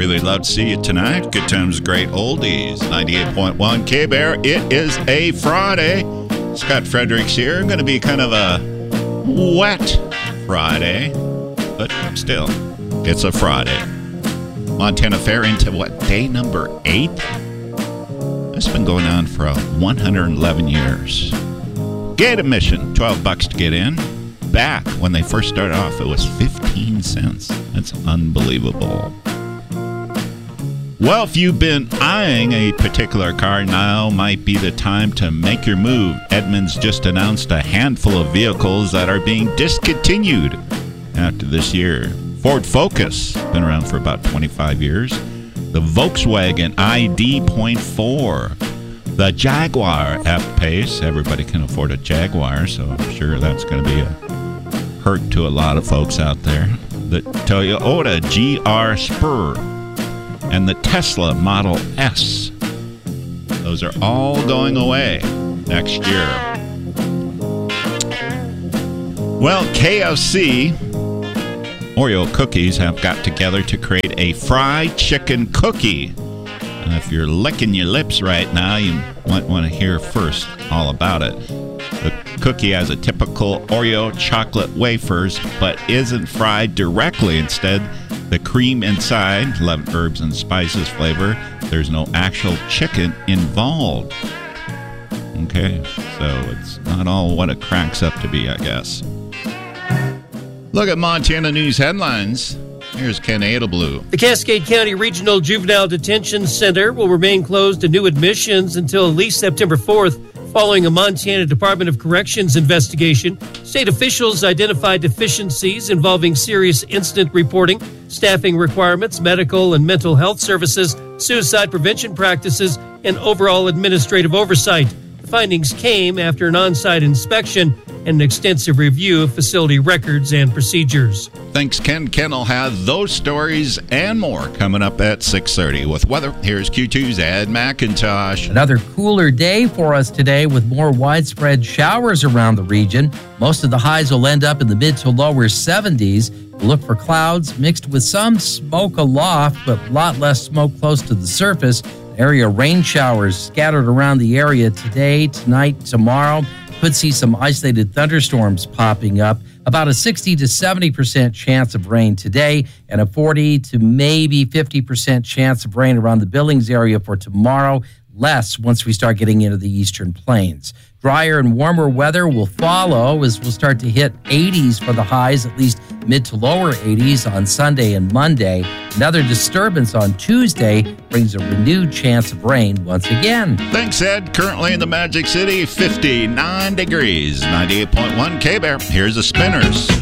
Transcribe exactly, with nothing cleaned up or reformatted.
Really love to see you tonight. Good times, great oldies. ninety-eight point one K-Bear. It is a Friday. Scott Fredericks here. Going to be kind of a wet Friday, but still, it's a Friday. Montana Fair into what, day number eight? It's been going on for one hundred eleven years. Gate admission, twelve bucks to get in. Back when they first started off, it was fifteen cents. That's unbelievable. Well, if you've been eyeing a particular car, now might be the time to make your move. Edmunds just announced a handful of vehicles that are being discontinued after this year. Ford Focus, been around for about twenty-five years. The Volkswagen I D point four. The Jaguar F-Pace. Everybody can afford a Jaguar, so I'm sure that's going to be a hurt to a lot of folks out there. The Toyota G R Spur and the Tesla Model S. Those are all going away next year. Well, K F C Oreo cookies have got together to create a fried chicken cookie. And if you're licking your lips right now, you might want to hear first all about it. The cookie has a typical Oreo chocolate wafers, but isn't fried directly. Instead, the cream inside, eleven herbs and spices flavor. There's no actual chicken involved. Okay, so it's not all what it cracks up to be, I guess. Look at Montana News headlines. Here's Ken Adelblue. The Cascade County Regional Juvenile Detention Center will remain closed to new admissions until at least September fourth, following a Montana Department of Corrections investigation. State officials identified deficiencies involving serious incident reporting, staffing requirements, medical and mental health services, suicide prevention practices, and overall administrative oversight. The findings came after an on-site inspection and an extensive review of facility records and procedures. Thanks, Ken. Ken will have those stories and more coming up at six thirty. With weather, here's Q two's Ed McIntosh. Another cooler day for us today with more widespread showers around the region. Most of the highs will end up in the mid to lower seventies. We'll look for clouds mixed with some smoke aloft, but a lot less smoke close to the surface. Area rain showers scattered around the area today, tonight, tomorrow. Could see some isolated thunderstorms popping up. About a sixty to seventy percent chance of rain today and a forty to maybe fifty percent chance of rain around the Billings area for tomorrow. Less once we start getting into the eastern plains. Drier and warmer weather will follow as we'll start to hit eighties for the highs, at least mid to lower eighties on Sunday and Monday. Another disturbance on Tuesday brings a renewed chance of rain once again. Thanks, Ed. Currently in the Magic City, fifty-nine degrees. ninety-eight point one K-Bear. Here's the Spinners.